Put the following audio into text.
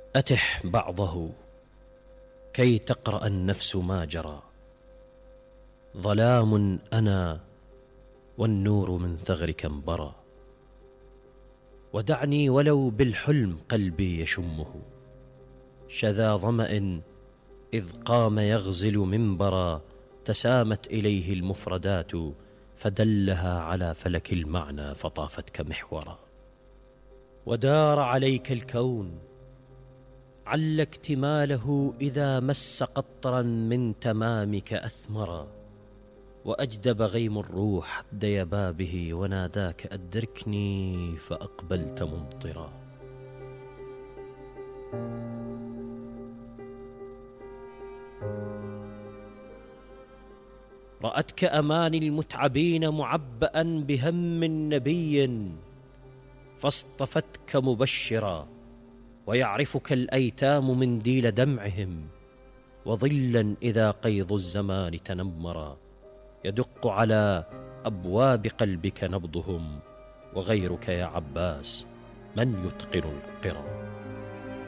أتح بعضه كي تقرأ النفس ما جرى. ظلام أنا والنور من ثغرك انبرى. ودعني ولو بالحلم قلبي يشمه، شذا ظمأ إذ قام يغزل منبرا. تسامت إليه المفردات فدلها على فلك المعنى فطافت كمحورا. ودار عليك الكون عل اكتماله إذا مس قطرا من تمامك أثمرا. وأجدب غيم الروح ديبابه وناداك أدركني فأقبلت ممطرا. رأتك أماني المتعبين معبأ بهم نبي فاصطفتك مبشرا. ويعرفك الأيتام منديل دمعهم وظلا إذا قيض الزمان تنمرا. يدق على أبواب قلبك نبضهم وغيرك يا عباس من يتقن القرى.